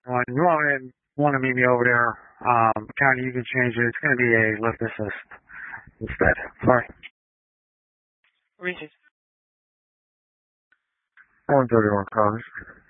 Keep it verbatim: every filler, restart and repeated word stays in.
Well, you want to, want to meet me over there, um, county, you can change it. It's going to be a lift assist instead. Sorry. Reason. one thirty-one Connors.